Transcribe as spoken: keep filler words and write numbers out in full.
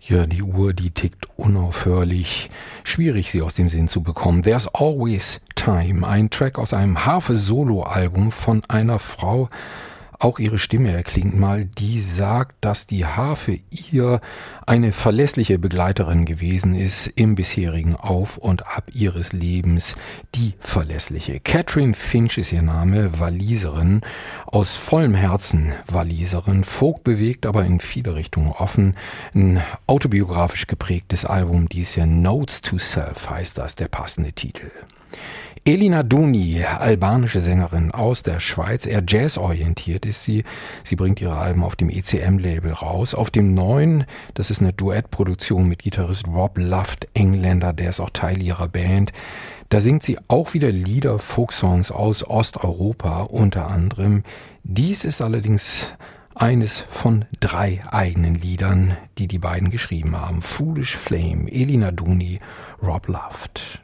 Ja, die Uhr, die tickt unaufhörlich. Schwierig, sie aus dem Sinn zu bekommen. There's Always Time, ein Track aus einem Harfe-Solo-Album von einer Frau. Auch ihre Stimme erklingt mal, die sagt, dass die Harfe ihr eine verlässliche Begleiterin gewesen ist im bisherigen Auf und Ab ihres Lebens. Die verlässliche. Catherine Finch ist ihr Name, Waliserin, aus vollem Herzen Waliserin, folkbewegt, aber in viele Richtungen offen. Ein autobiografisch geprägtes Album, dies Jahr Notes to Self heißt das, der passende Titel. Elina Duni, albanische Sängerin aus der Schweiz, eher jazzorientiert ist sie. Sie bringt ihre Alben auf dem E C M-Label raus. Auf dem neuen, das ist eine Duettproduktion mit Gitarrist Rob Luft, Engländer, der ist auch Teil ihrer Band. Da singt sie auch wieder Lieder, Folksongs aus Osteuropa unter anderem. Dies ist allerdings eines von drei eigenen Liedern, die die beiden geschrieben haben. Foolish Flame, Elina Duni, Rob Luft.